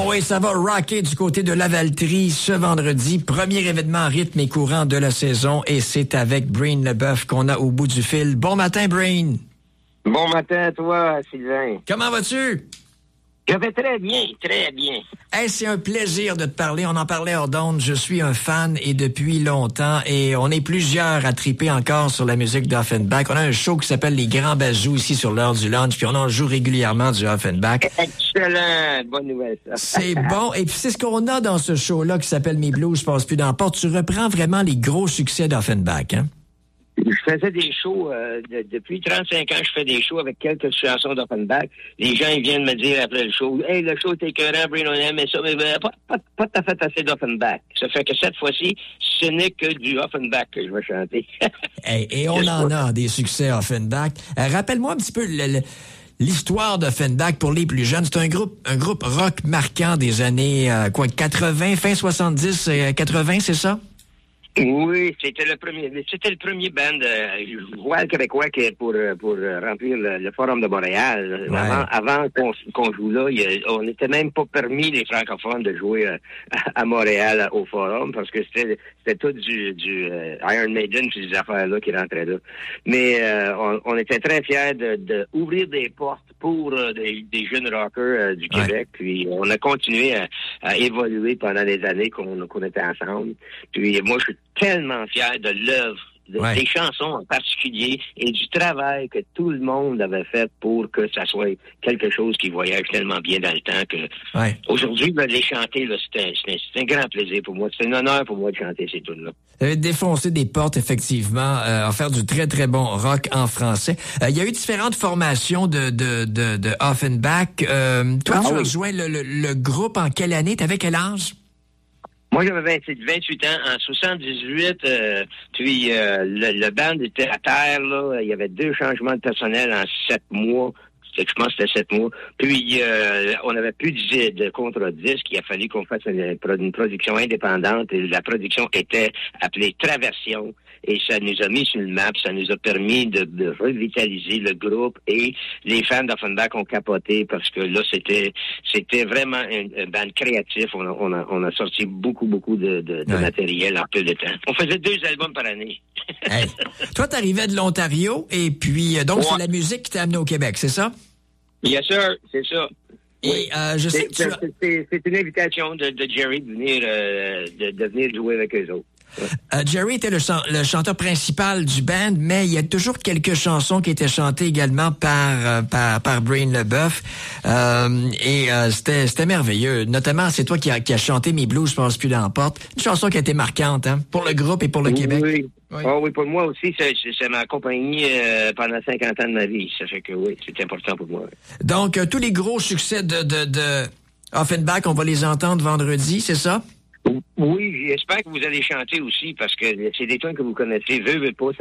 Oh oui, ça va rocker du côté de Lavaltrie ce vendredi. Premier événement rythme et courant de la saison et c'est avec Brain Leboeuf qu'on a au bout du fil. Bon matin, Brain. Bon matin à toi, Sylvain. Comment vas-tu? Je vais très bien, très bien. Hey, c'est un plaisir de te parler. On en parlait hors d'onde. Je suis un fan et depuis longtemps. Et on est plusieurs à triper encore sur la musique d'Offenbach. On a un show qui s'appelle Les Grands Bazous ici sur l'heure du lunch. Puis on en joue régulièrement du Offenbach. Excellent. Bonne nouvelle, ça. C'est bon. Et puis c'est ce qu'on a dans ce show-là qui s'appelle Mes Blues passent plus dans la porte. Tu reprends vraiment les gros succès d'Offenbach, hein? Je faisais des shows, depuis 35 ans, je fais des shows avec quelques chansons d'Offenbach. Les gens, ils viennent me dire après le show, « Hey, le show était écœurant, Brain, on aimait ça, mais pas tout à fait assez d'Offenbach. » Ça fait que cette fois-ci, ce n'est que du Offenbach que je vais chanter. Hey, et on en a des succès Offenbach. Rappelle-moi un petit peu l'histoire d'Offenbach pour les plus jeunes. C'est un groupe rock marquant des années 80, fin 70, 80, c'est ça? Oui, c'était le premier band voile québécois pour remplir le Forum de Montréal. Ouais. Avant qu'on joue là, on n'était même pas permis les francophones de jouer à Montréal au Forum parce que c'était tout du Iron Maiden puis ces affaires-là qui rentraient là. Mais on était très fiers de ouvrir des portes pour des jeunes rockers du Québec. Puis on a continué à évoluer pendant les années qu'on était ensemble. Puis moi, je suis tellement fier de l'œuvre, des chansons en particulier et du travail que tout le monde avait fait pour que ça soit quelque chose qui voyage tellement bien dans le temps que aujourd'hui, les chanter, là, c'est un grand plaisir pour moi. C'est un honneur pour moi de chanter ces tunes-là. Vous avez défoncé des portes, effectivement, à faire du très, très bon rock en français. Il y a eu différentes formations de Offenbach. Toi, tu as rejoint le groupe en quelle année? T'avais quel âge? Moi, j'avais 28 ans. En 78, puis le band était à terre, là. Il y avait 2 changements de personnel en 7 mois. Je pense que c'était 7 mois. Puis, on n'avait plus de contrat de disque. Il a fallu qu'on fasse une production indépendante. Et la production était appelée Traversion. Et ça nous a mis sur le map. Ça nous a permis de revitaliser le groupe. Et les fans d'Offenbach ont capoté parce que là, c'était vraiment un band créatif. On a sorti beaucoup de matériel en peu de temps. On faisait 2 albums par année. Hey. Toi, t'arrivais de l'Ontario et puis, donc, c'est la musique qui t'a amené au Québec, c'est ça? Bien sûr, c'est ça. Et je sais que c'est une invitation de Jerry de venir jouer avec eux autres. Jerry était le chanteur principal du band, mais il y a toujours quelques chansons qui étaient chantées également par Brain Leboeuf. C'était merveilleux. Notamment, c'est toi qui a chanté Mes Blues passent plus dans la porte. Une chanson qui a été marquante, hein, pour le groupe et pour le Québec. Oui. Oui, pour moi aussi, ça m'a accompagné pendant 50 ans de ma vie. Ça fait que oui, c'est important pour moi. Donc, tous les gros succès de Offenbach, on va les entendre vendredi, c'est ça? Oui, j'espère que vous allez chanter aussi parce que c'est des tunes que vous connaissez. Veux pas,